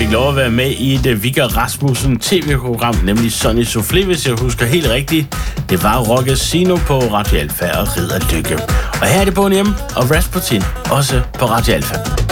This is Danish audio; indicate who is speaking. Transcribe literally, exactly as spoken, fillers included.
Speaker 1: fik lov at være med i et Vigga Rasmussen tv-program, nemlig Sonny Soufflé, hvis jeg husker helt rigtigt. Det var Rockasino på Radio Alfa og Ridder Lykke. Og her er det Boney M og Rasputin, også på Radio Alfa.